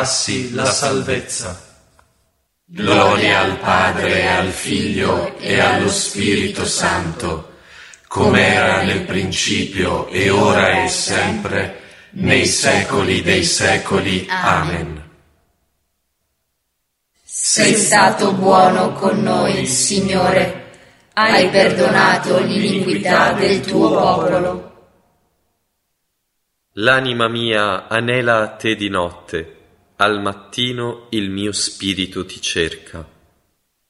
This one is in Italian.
passi la salvezza. Gloria al Padre, e al Figlio e allo Spirito Santo, come era nel principio e ora e sempre, nei secoli dei secoli. Amen. Sei stato buono con noi, Signore. Hai perdonato l'iniquità del tuo popolo. L'anima mia anela a te di notte, al mattino il mio spirito ti cerca.